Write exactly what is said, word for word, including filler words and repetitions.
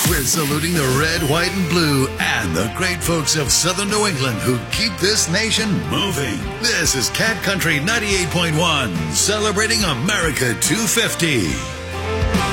We're saluting the red, white, and blue and the great folks of Southern New England who keep this nation moving. This is Cat Country ninety-eight point one, celebrating America two fifty.